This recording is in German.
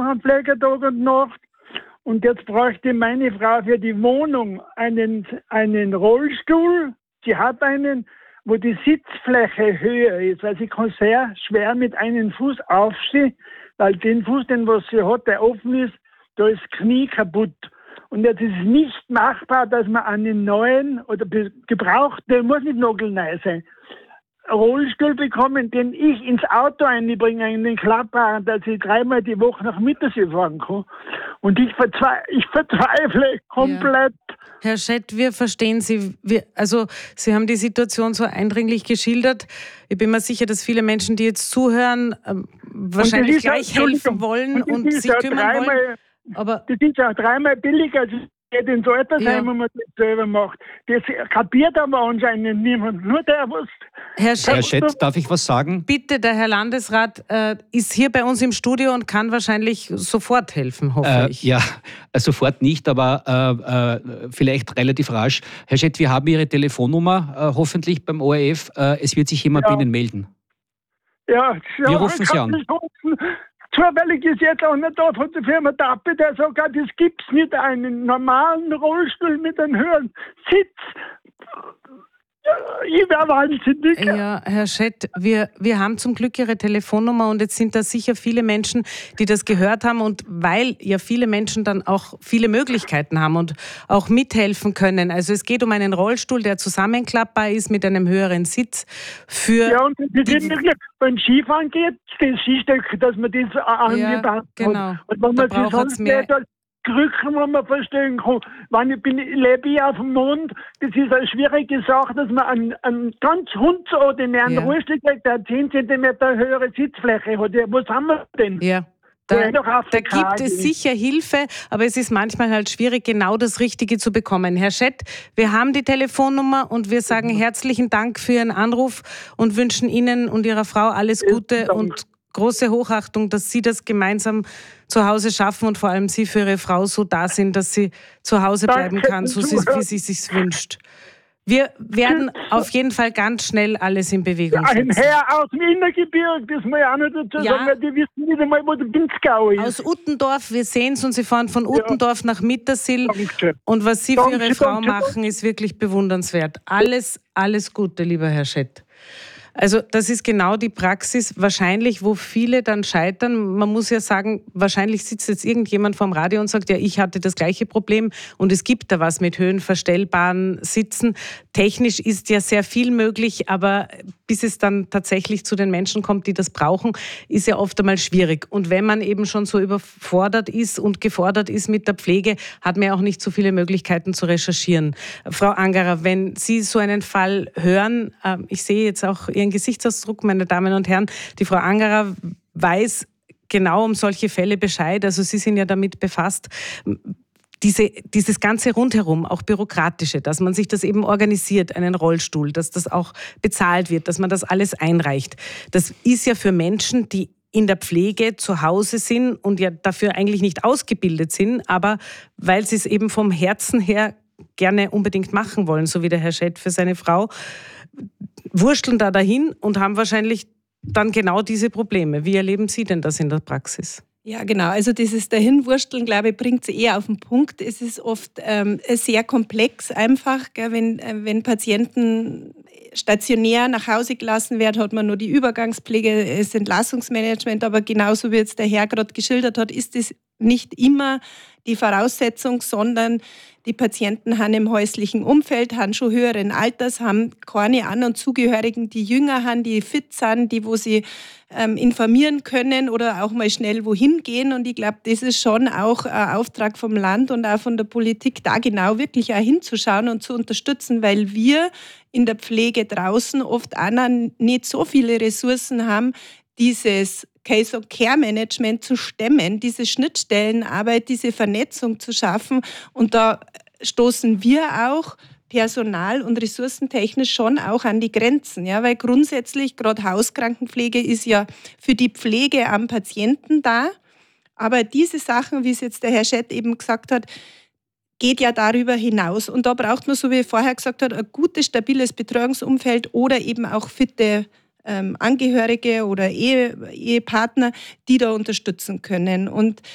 Krankenpfleger Tag und Nacht. Und jetzt bräuchte meine Frau für die Wohnung einen Rollstuhl. Sie hat einen, wo die Sitzfläche höher ist. Also sie kann sehr schwer mit einem Fuß aufstehen, weil den Fuß, den was sie hat, der offen ist, da ist das Knie kaputt. Und jetzt ist es nicht machbar, dass man einen neuen oder gebraucht, der muss nicht nagelneu sein, Rollstuhl bekommen, den ich ins Auto einbringe, in den klappbaren, dass ich 3-mal die Woche nach Mittersee fahren kann. Und ich verzweifle komplett. Ja. Herr Schett, wir verstehen Sie. Sie haben die Situation so eindringlich geschildert. Ich bin mir sicher, dass viele Menschen, die jetzt zuhören, wahrscheinlich gleich helfen wollen und sich kümmern wollen. Aber das ist auch 3-mal billiger, als geht ins Altersheim, wenn man das selber macht. Das kapiert aber anscheinend niemand. Nur der, was... Herr Schett, darf ich was sagen? Bitte, der Herr Landesrat ist hier bei uns im Studio und kann wahrscheinlich sofort helfen, hoffe ich. Ja, sofort nicht, aber vielleicht relativ rasch. Herr Schett, wir haben Ihre Telefonnummer hoffentlich beim ORF. Es wird sich jemand bei Ihnen melden. Ja, wir rufen Sie an. Zufällig ist jetzt auch nicht da von der Firma Tappe, der sagt, das gibt's nicht, einen normalen Rollstuhl mit einem höheren Sitz. Ich wäre wahnsinnig. Ja, Herr Schett, wir haben zum Glück Ihre Telefonnummer und jetzt sind da sicher viele Menschen, die das gehört haben und weil ja viele Menschen dann auch viele Möglichkeiten haben und auch mithelfen können. Also es geht um einen Rollstuhl, der zusammenklappbar ist mit einem höheren Sitz. Ja, und beim Skifahren geht das Skistöck, dass man das angebaut hat. Genau. Und wenn man sich sonst nicht Krücken, wo man verstehen kann. Lebe ich auf dem Mond, das ist eine schwierige Sache, dass man einen ganz hundsordinären Rollstuhl kriegt, der 10 cm höhere Sitzfläche hat. Wo sind wir denn? Ja. Da gibt es sicher Hilfe, aber es ist manchmal halt schwierig, genau das Richtige zu bekommen. Herr Schett, wir haben die Telefonnummer und wir sagen herzlichen Dank für Ihren Anruf und wünschen Ihnen und Ihrer Frau alles Gute und große Hochachtung, dass Sie das gemeinsam zu Hause schaffen und vor allem Sie für Ihre Frau so da sind, dass sie zu Hause bleiben kann, so wie sie es sich wünscht. Wir werden auf jeden Fall ganz schnell alles in Bewegung setzen. Ein Herr aus dem Innergebirge, das muss ich auch noch dazu sagen, weil die wissen nicht einmal, wo der Pinzgau ist. Aus Uttendorf, wir sehen es und Sie fahren von Uttendorf nach Mittersill. Danke. Und was Sie für Ihre Frau machen, ist wirklich bewundernswert. Alles Gute, lieber Herr Schett. Also das ist genau die Praxis, wahrscheinlich, wo viele dann scheitern. Man muss ja sagen, wahrscheinlich sitzt jetzt irgendjemand vorm Radio und sagt, ja, ich hatte das gleiche Problem und es gibt da was mit höhenverstellbaren Sitzen. Technisch ist ja sehr viel möglich, aber bis es dann tatsächlich zu den Menschen kommt, die das brauchen, ist ja oft einmal schwierig. Und wenn man eben schon so überfordert ist und gefordert ist mit der Pflege, hat man ja auch nicht so viele Möglichkeiten zu recherchieren. Frau Angerer, wenn Sie so einen Fall hören, ich sehe jetzt auch Ihren Gesichtsausdruck, meine Damen und Herren, die Frau Angerer weiß genau um solche Fälle Bescheid, also Sie sind ja damit befasst. Dieses ganze Rundherum, auch Bürokratische, dass man sich das eben organisiert, einen Rollstuhl, dass das auch bezahlt wird, dass man das alles einreicht. Das ist ja für Menschen, die in der Pflege zu Hause sind und ja dafür eigentlich nicht ausgebildet sind, aber weil sie es eben vom Herzen her gerne unbedingt machen wollen, so wie der Herr Schett für seine Frau, wursteln da dahin und haben wahrscheinlich dann genau diese Probleme. Wie erleben Sie denn das in der Praxis? Ja, genau. Also dieses Dahinwursteln, glaube ich, bringt es eher auf den Punkt. Es ist oft sehr komplex einfach. Gell? Wenn Patienten stationär nach Hause gelassen werden, hat man nur die Übergangspflege, das Entlassungsmanagement. Aber genauso wie jetzt der Herr gerade geschildert hat, ist es nicht immer die Voraussetzung, sondern die Patienten haben im häuslichen Umfeld, haben schon höheren Alters, haben keine anderen Zugehörigen, die jünger sind, die fit sind, die wo sie informieren können oder auch mal schnell wohin gehen. Und ich glaube, das ist schon auch ein Auftrag vom Land und auch von der Politik, da genau wirklich auch hinzuschauen und zu unterstützen, weil wir in der Pflege draußen oft auch noch nicht so viele Ressourcen haben, dieses Case- und Care-Management zu stemmen, diese Schnittstellenarbeit, diese Vernetzung zu schaffen. Und da stoßen wir auch personal- und ressourcentechnisch schon auch an die Grenzen. Ja, weil grundsätzlich, gerade Hauskrankenpflege ist ja für die Pflege am Patienten da. Aber diese Sachen, wie es jetzt der Herr Schett eben gesagt hat, geht ja darüber hinaus. Und da braucht man, so wie ich vorher gesagt habe, ein gutes, stabiles Betreuungsumfeld oder eben auch fitte Angehörige oder Ehepartner, die da unterstützen können. Und